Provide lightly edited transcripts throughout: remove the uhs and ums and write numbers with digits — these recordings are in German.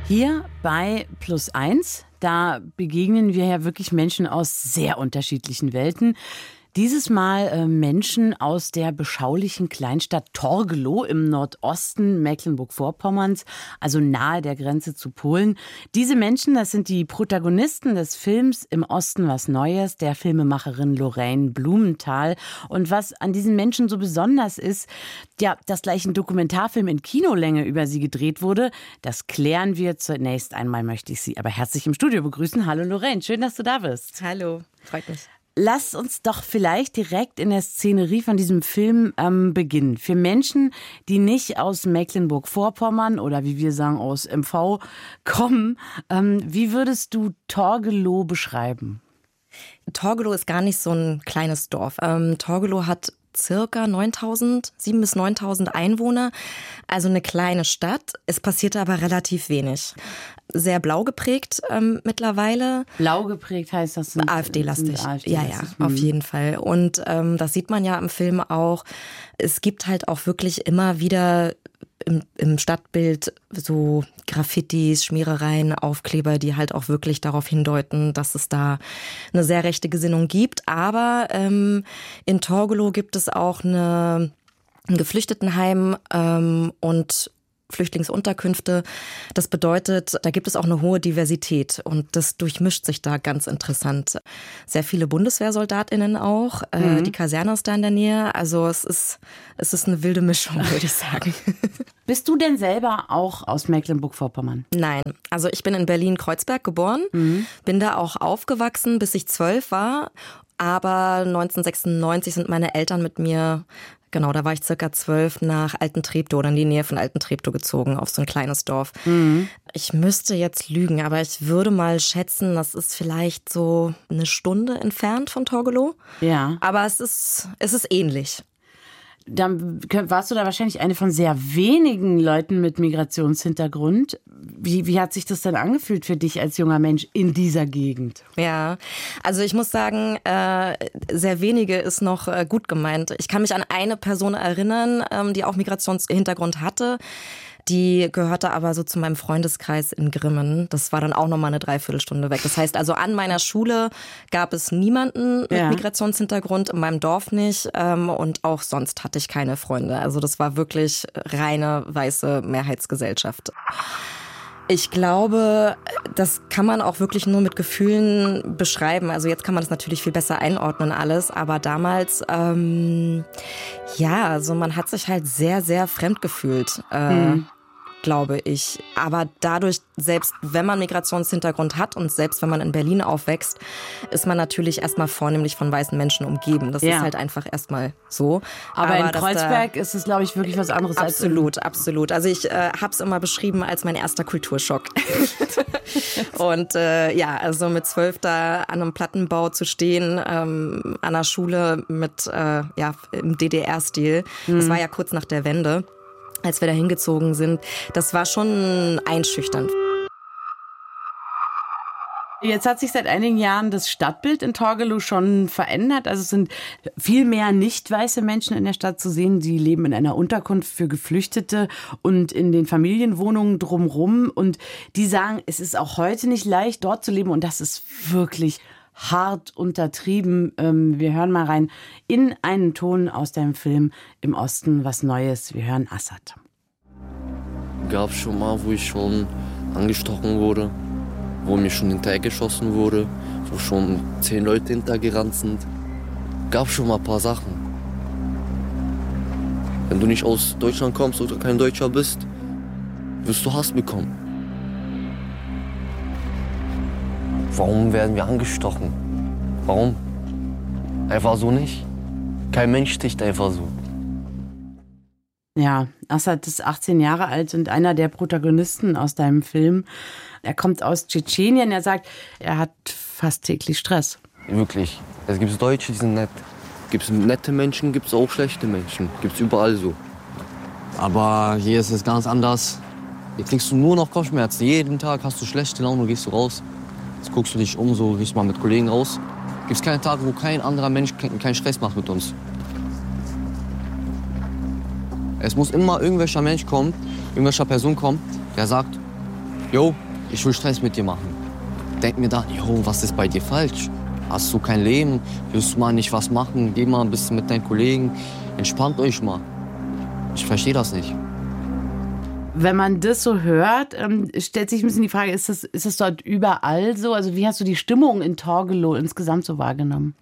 Hier bei Plus1, da begegnen wir ja wirklich Menschen aus sehr unterschiedlichen Welten. Dieses Mal Menschen aus der beschaulichen Kleinstadt Torgelow im Nordosten Mecklenburg-Vorpommerns, also nahe der Grenze zu Polen. Diese Menschen, das sind die Protagonisten des Films Im Osten was Neues, der Filmemacherin Lorraine Blumenthal. Und was an diesen Menschen so besonders ist, ja, dass gleich ein Dokumentarfilm in Kinolänge über sie gedreht wurde, das klären wir. Zunächst einmal möchte ich Sie aber herzlich im Studio begrüßen. Hallo Lorraine, schön, dass du da bist. Hallo, freut mich. Lass uns doch vielleicht direkt in der Szenerie von diesem Film beginnen. Für Menschen, die nicht aus Mecklenburg-Vorpommern oder wie wir sagen aus MV kommen, wie würdest du Torgelow beschreiben? Torgelow ist gar nicht so ein kleines Dorf. Torgelow hat circa 7.000 bis 9.000 Einwohner, also eine kleine Stadt. Es passierte aber relativ wenig. Sehr blau geprägt mittlerweile. Blau geprägt heißt das? AfD-lastig. Ja, auf jeden Fall. Und das sieht man ja im Film auch. Es gibt halt auch wirklich immer wieder im Stadtbild so Graffitis, Schmierereien, Aufkleber, die halt auch wirklich darauf hindeuten, dass es da eine sehr rechte Gesinnung gibt. Aber in Torgelow gibt es auch ein Geflüchtetenheim und Flüchtlingsunterkünfte. Das bedeutet, da gibt es auch eine hohe Diversität und das durchmischt sich da ganz interessant. Sehr viele BundeswehrsoldatInnen auch. Die Kaserne ist da in der Nähe. Also es ist eine wilde Mischung, würde ich sagen. Bist du denn selber auch aus Mecklenburg-Vorpommern? Nein, also ich bin in Berlin-Kreuzberg geboren, bin da auch aufgewachsen, bis ich 12 war. Aber 1996 sind meine Eltern mit mir, genau, da war ich circa 12, nach Altentreptow oder in die Nähe von Altentreptow gezogen, auf so ein kleines Dorf. Ich müsste jetzt lügen, aber ich würde mal schätzen, das ist vielleicht so eine Stunde entfernt von Torgelow. Ja. Aber es ist ähnlich. Dann warst du da wahrscheinlich eine von sehr wenigen Leuten mit Migrationshintergrund. Wie hat sich das denn angefühlt für dich als junger Mensch in dieser Gegend? Ja, also ich muss sagen, sehr wenige ist noch gut gemeint. Ich kann mich an eine Person erinnern, die auch Migrationshintergrund hatte. Die gehörte aber so zu meinem Freundeskreis in Grimmen. Das war dann auch nochmal eine Dreiviertelstunde weg. Das heißt also, an meiner Schule gab es niemanden mit Migrationshintergrund, in meinem Dorf nicht. Und auch sonst hatte ich keine Freunde. Also das war wirklich reine weiße Mehrheitsgesellschaft. Ich glaube, das kann man auch wirklich nur mit Gefühlen beschreiben. Also jetzt kann man das natürlich viel besser einordnen alles. Aber damals, also man hat sich halt sehr, sehr fremd gefühlt, glaube ich. Aber dadurch, selbst wenn man Migrationshintergrund hat und selbst wenn man in Berlin aufwächst, ist man natürlich erstmal vornehmlich von weißen Menschen umgeben. Das ist halt einfach erstmal so. Aber in Kreuzberg ist es, glaube ich, wirklich was anderes. Absolut. Also ich habe es immer beschrieben als mein erster Kulturschock. Und also mit 12 da an einem Plattenbau zu stehen, an einer Schule mit im DDR-Stil. Das war ja kurz nach der Wende, als wir da hingezogen sind. Das war schon einschüchternd. Jetzt hat sich seit einigen Jahren das Stadtbild in Torgelow schon verändert. Also es sind viel mehr nicht weiße Menschen in der Stadt zu sehen. Sie leben in einer Unterkunft für Geflüchtete und in den Familienwohnungen drumherum. Und die sagen, es ist auch heute nicht leicht, dort zu leben. Und das ist wirklich hart untertrieben. Wir hören mal rein in einen Ton aus dem Film Im Osten was Neues. Wir hören Assad. Gab es schon mal, wo ich schon angestochen wurde, wo mir schon hinterhergeschossen wurde, wo schon 10 Leute hintergerannt sind. Gab schon mal ein paar Sachen. Wenn du nicht aus Deutschland kommst oder kein Deutscher bist, wirst du Hass bekommen. Warum werden wir angestochen? Warum? Einfach so nicht. Kein Mensch sticht einfach so. Ja, Assad ist 18 Jahre alt und einer der Protagonisten aus deinem Film. Er kommt aus Tschetschenien. Er sagt, er hat fast täglich Stress. Wirklich. Es gibt Deutsche, die sind nett. Gibt es nette Menschen, gibt es auch schlechte Menschen. Gibt es überall so. Aber hier ist es ganz anders. Hier kriegst du nur noch Kopfschmerzen. Jeden Tag hast du schlechte Laune und gehst du raus. Jetzt guckst du dich um, so gehst mal mit Kollegen raus. Gibt es keinen Tag, wo kein anderer Mensch keinen Stress macht mit uns. Es muss immer irgendwelcher Mensch kommen, irgendwelcher Person kommen, der sagt, yo, ich will Stress mit dir machen. Denk mir dann, yo, was ist bei dir falsch? Hast du kein Leben? Willst du mal nicht was machen? Geh mal ein bisschen mit deinen Kollegen. Entspannt euch mal. Ich verstehe das nicht. Wenn man das so hört, stellt sich ein bisschen die Frage, ist das dort überall so? Also wie hast du die Stimmung in Torgelow insgesamt so wahrgenommen?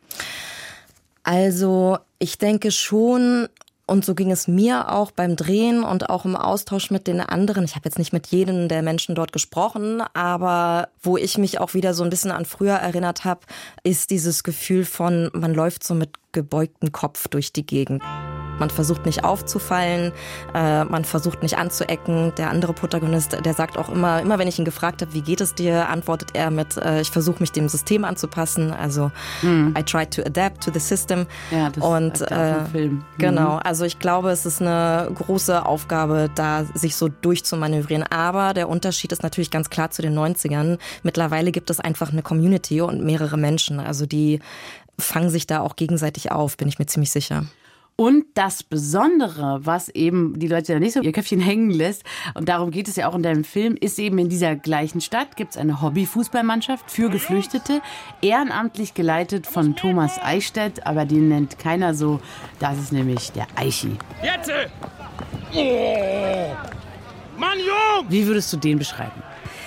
Also ich denke schon, und so ging es mir auch beim Drehen und auch im Austausch mit den anderen. Ich habe jetzt nicht mit jedem der Menschen dort gesprochen, aber wo ich mich auch wieder so ein bisschen an früher erinnert habe, ist dieses Gefühl von, man läuft so mit gebeugtem Kopf durch die Gegend. Man versucht nicht aufzufallen, man versucht nicht anzuecken. Der andere Protagonist, der sagt auch immer wenn ich ihn gefragt habe, wie geht es dir, antwortet er mit, ich versuche mich dem System anzupassen. Also I try to adapt to the system. Ja, das und im Film. Genau, also ich glaube, es ist eine große Aufgabe, da sich so durchzumanövrieren. Aber der Unterschied ist natürlich ganz klar zu den 90ern. Mittlerweile gibt es einfach eine Community und mehrere Menschen. Also die fangen sich da auch gegenseitig auf, bin ich mir ziemlich sicher. Und das Besondere, was eben die Leute ja nicht so ihr Köpfchen hängen lässt, und darum geht es ja auch in deinem Film, ist eben in dieser gleichen Stadt gibt es eine Hobby-Fußballmannschaft für Geflüchtete, ehrenamtlich geleitet von Thomas Eichstädt, aber den nennt keiner so, das ist nämlich der Eichi. Jetzt! Oh! Mann, Jung! Wie würdest du den beschreiben?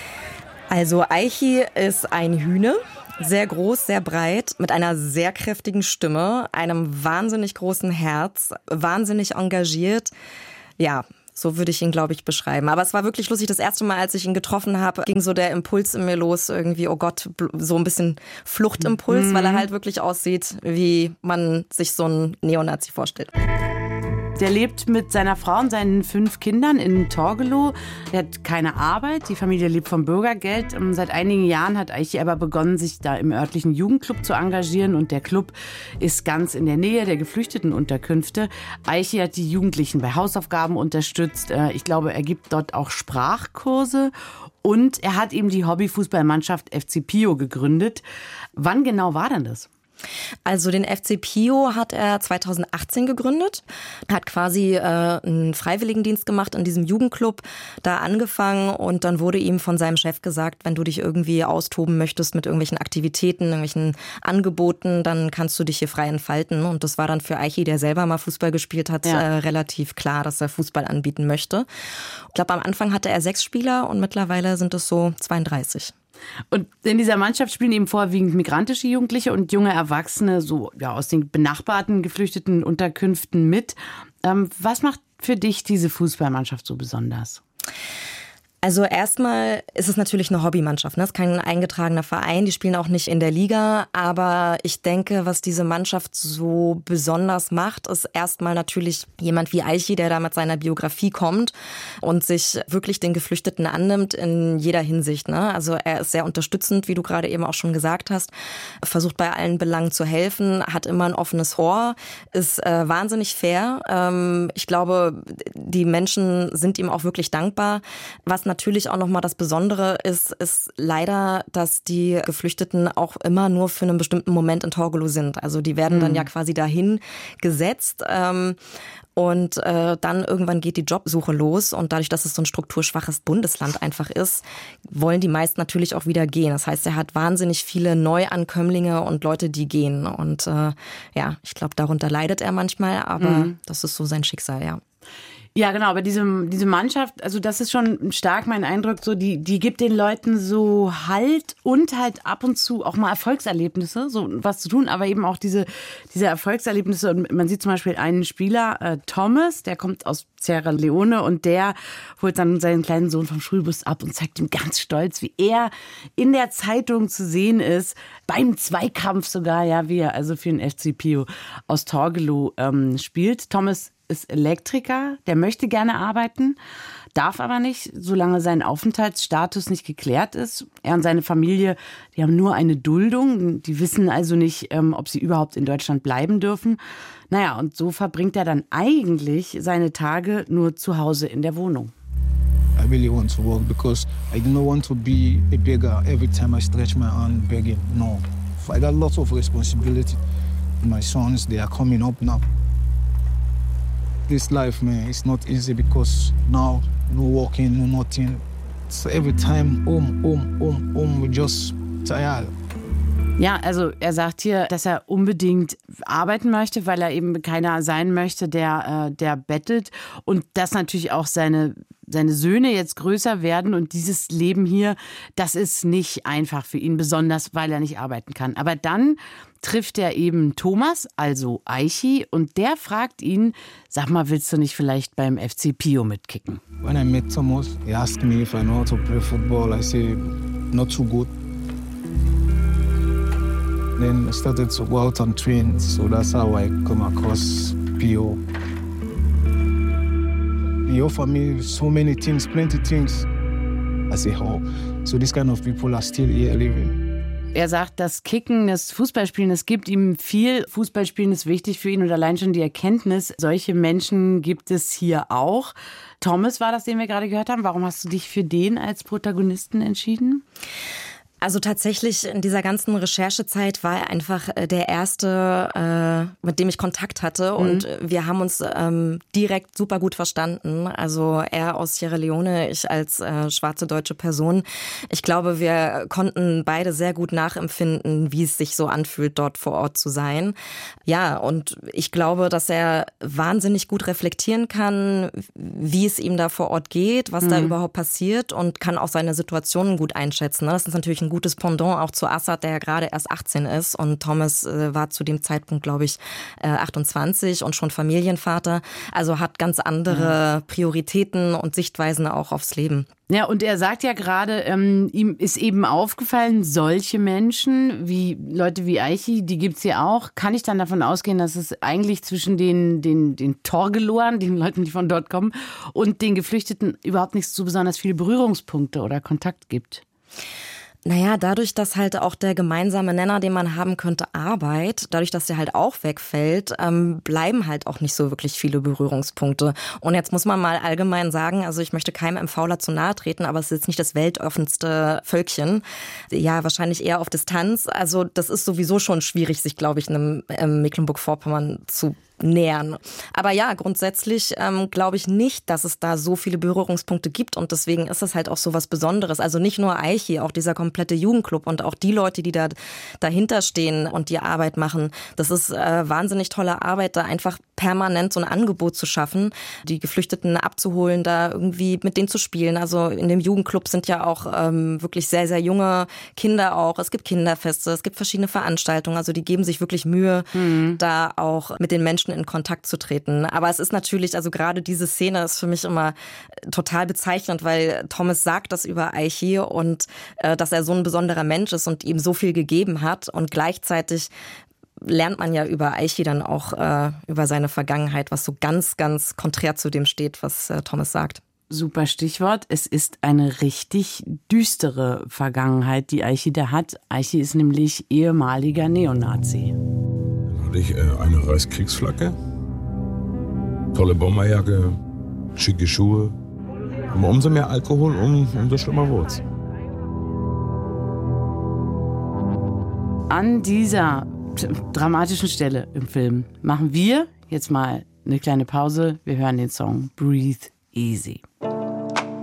Also Eichi ist ein Hühne. Sehr groß, sehr breit, mit einer sehr kräftigen Stimme, einem wahnsinnig großen Herz, wahnsinnig engagiert. Ja, so würde ich ihn, glaube ich, beschreiben. Aber es war wirklich lustig. Das erste Mal, als ich ihn getroffen habe, ging so der Impuls in mir los, irgendwie, oh Gott, so ein bisschen Fluchtimpuls, weil er halt wirklich aussieht, wie man sich so einen Neonazi vorstellt. Der lebt mit seiner Frau und seinen 5 Kindern in Torgelow. Er hat keine Arbeit, die Familie lebt vom Bürgergeld. Seit einigen Jahren hat Eichi aber begonnen, sich da im örtlichen Jugendclub zu engagieren. Und der Club ist ganz in der Nähe der Geflüchtetenunterkünfte. Eichi hat die Jugendlichen bei Hausaufgaben unterstützt. Ich glaube, er gibt dort auch Sprachkurse. Und er hat eben die Hobbyfußballmannschaft FC Pio gegründet. Wann genau war denn das? Also den FC Pio hat er 2018 gegründet, hat quasi einen Freiwilligendienst gemacht in diesem Jugendclub, da angefangen und dann wurde ihm von seinem Chef gesagt, wenn du dich irgendwie austoben möchtest mit irgendwelchen Aktivitäten, irgendwelchen Angeboten, dann kannst du dich hier frei entfalten und das war dann für Eichi, der selber mal Fußball gespielt hat, relativ klar, dass er Fußball anbieten möchte. Ich glaube, am Anfang hatte er 6 Spieler und mittlerweile sind es so 32. Und in dieser Mannschaft spielen eben vorwiegend migrantische Jugendliche und junge Erwachsene so aus den benachbarten geflüchteten Unterkünften mit. Was macht für dich diese Fußballmannschaft so besonders? Also erstmal ist es natürlich eine Hobbymannschaft, ne? Es ist kein eingetragener Verein, die spielen auch nicht in der Liga, aber ich denke, was diese Mannschaft so besonders macht, ist erstmal natürlich jemand wie Eichi, der da mit seiner Biografie kommt und sich wirklich den Geflüchteten annimmt in jeder Hinsicht, ne? Also er ist sehr unterstützend, wie du gerade eben auch schon gesagt hast, versucht bei allen Belangen zu helfen, hat immer ein offenes Ohr, ist wahnsinnig fair. Ich glaube, die Menschen sind ihm auch wirklich dankbar. Was natürlich auch nochmal das Besondere ist leider, dass die Geflüchteten auch immer nur für einen bestimmten Moment in Torgelow sind. Also die werden dann ja quasi dahin gesetzt und dann irgendwann geht die Jobsuche los und dadurch, dass es so ein strukturschwaches Bundesland einfach ist, wollen die meisten natürlich auch wieder gehen. Das heißt, er hat wahnsinnig viele Neuankömmlinge und Leute, die gehen und ich glaube, darunter leidet er manchmal, aber das ist so sein Schicksal, ja. Ja, genau, aber diese Mannschaft, also das ist schon stark mein Eindruck, so die gibt den Leuten so Halt und halt ab und zu auch mal Erfolgserlebnisse, so was zu tun, aber eben auch diese Erfolgserlebnisse. Und man sieht zum Beispiel einen Spieler, Thomas, der kommt aus Sierra Leone und der holt dann seinen kleinen Sohn vom Schulbus ab und zeigt ihm ganz stolz, wie er in der Zeitung zu sehen ist, beim Zweikampf sogar, ja, wie er also für den FC Pio aus Torgelow spielt. Thomas ist Elektriker, der möchte gerne arbeiten, darf aber nicht, solange sein Aufenthaltsstatus nicht geklärt ist. Er und seine Familie, die haben nur eine Duldung, die wissen also nicht, ob sie überhaupt in Deutschland bleiben dürfen. Naja, und so verbringt er dann eigentlich seine Tage nur zu Hause in der Wohnung. I really want to work because I don't want to be a beggar every time I stretch my hand begging. No, I got lots of responsibility. My sons, they are coming up now. This life, man, it's not easy because now no working, no nothing. So every time, we just tired. Ja, also er sagt hier, dass er unbedingt arbeiten möchte, weil er eben keiner sein möchte, der bettelt. Und dass natürlich auch seine Söhne jetzt größer werden. Und dieses Leben hier, das ist nicht einfach für ihn, besonders weil er nicht arbeiten kann. Aber dann trifft er eben Thomas, also Aichi, und der fragt ihn, sag mal, willst du nicht vielleicht beim FC Pio mitkicken? When I met Thomas, he asked me if I know how to play football. I say, not too good. Then I started to go out and train, so that's how I come across Pio. He offered me so many things, plenty things. I say, oh, so these kind of people are still here living. Er sagt, das Kicken, das Fußballspielen, es gibt ihm viel. Fußballspielen ist wichtig für ihn und allein schon die Erkenntnis, solche Menschen gibt es hier auch. Thomas war das, den wir gerade gehört haben. Warum hast du dich für den als Protagonisten entschieden? Also tatsächlich in dieser ganzen Recherchezeit war er einfach der Erste, mit dem ich Kontakt hatte und wir haben uns direkt super gut verstanden. Also er aus Sierra Leone, ich als schwarze deutsche Person. Ich glaube, wir konnten beide sehr gut nachempfinden, wie es sich so anfühlt, dort vor Ort zu sein. Ja, und ich glaube, dass er wahnsinnig gut reflektieren kann, wie es ihm da vor Ort geht, was da überhaupt passiert und kann auch seine Situationen gut einschätzen. Das ist natürlich ein gutes Pendant auch zu Assad, der ja gerade erst 18 ist und Thomas war zu dem Zeitpunkt, glaube ich, 28 und schon Familienvater. Also hat ganz andere Prioritäten und Sichtweisen auch aufs Leben. Ja, und er sagt ja gerade, ihm ist eben aufgefallen, solche Menschen, wie Leute wie Aichi, die gibt's hier auch. Kann ich dann davon ausgehen, dass es eigentlich zwischen den Torgeloern, den Leuten, die von dort kommen, und den Geflüchteten überhaupt nicht so besonders viele Berührungspunkte oder Kontakt gibt? Naja, dadurch, dass halt auch der gemeinsame Nenner, den man haben könnte, Arbeit, dadurch, dass der halt auch wegfällt, bleiben halt auch nicht so wirklich viele Berührungspunkte. Und jetzt muss man mal allgemein sagen, also ich möchte keinem MVler zu nahe treten, aber es ist jetzt nicht das weltoffenste Völkchen. Ja, wahrscheinlich eher auf Distanz. Also das ist sowieso schon schwierig, sich, glaube ich, einem Mecklenburg-Vorpommern zu nähern. Aber ja, grundsätzlich glaube ich nicht, dass es da so viele Berührungspunkte gibt und deswegen ist das halt auch so was Besonderes. Also nicht nur Aichi, auch dieser komplette Jugendclub und auch die Leute, die da dahinter stehen und die Arbeit machen. Das ist wahnsinnig tolle Arbeit, da einfach permanent so ein Angebot zu schaffen, die Geflüchteten abzuholen, da irgendwie mit denen zu spielen. Also in dem Jugendclub sind ja auch wirklich sehr, sehr junge Kinder auch. Es gibt Kinderfeste, es gibt verschiedene Veranstaltungen. Also die geben sich wirklich Mühe, da auch mit den Menschen in Kontakt zu treten. Aber es ist natürlich, also gerade diese Szene ist für mich immer total bezeichnend, weil Thomas sagt das über Aichi und dass er so ein besonderer Mensch ist und ihm so viel gegeben hat und gleichzeitig lernt man ja über Aichi dann auch über seine Vergangenheit, was so ganz, ganz konträr zu dem steht, was Thomas sagt. Super Stichwort. Es ist eine richtig düstere Vergangenheit, die Aichi da hat. Aichi ist nämlich ehemaliger Neonazi. Hatte ich eine Reichskriegsflagge, tolle Bomberjacke, schicke Schuhe. Aber umso mehr Alkohol, umso schlimmer wurde es. An dieser dramatischen Stelle im Film machen wir jetzt mal eine kleine Pause. Wir hören den Song Breathe Easy.